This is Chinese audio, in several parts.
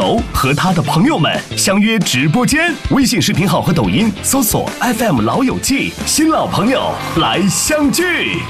友和他的朋友们相约直播间，微信视频号和抖音搜索 FM 老友记，新老朋友来相聚。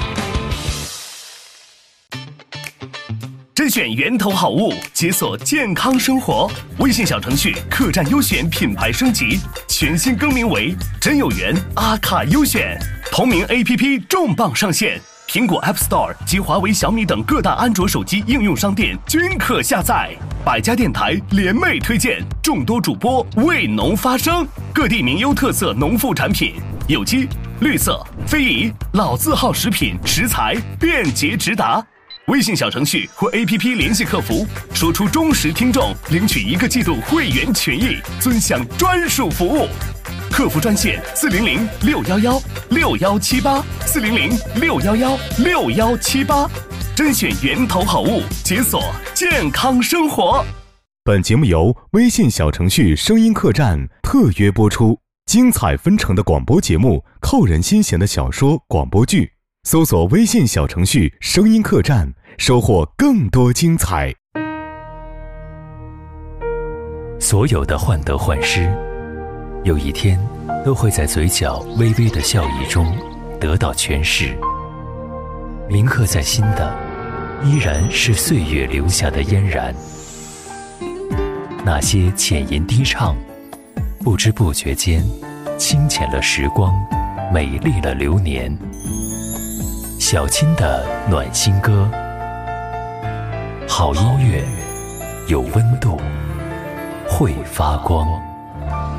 甄选源头好物，解锁健康生活。微信小程序客栈优选品牌升级，全新更名为真有缘阿卡优选。同名 APP 重磅上线，苹果 App Store 及华为、小米等各大安卓手机应用商店均可下载。百家电台联袂推荐，众多主播为农发声，各地名优特色农副产品，有机、绿色、非遗、老字号食品食材便捷直达。微信小程序或 APP 联系客服，说出忠实听众，领取1个季度会员权益，尊享专属服务。客服专线400-611-6178，400-611-6178，甄选源头好物，解锁健康生活。 本节目由微信小程序声音客栈特约播出，精彩纷呈的广播节目，扣人心弦的小说广播剧，搜索微信小程序声音客栈，收获更多精彩。 所有的患得患失，有一天都会在嘴角微微的笑意中得到诠释。铭刻在心的依然是岁月留下的嫣然，那些浅吟低唱，不知不觉间清浅了时光，美丽了流年。小青的暖心歌，好音乐有温度，会发光。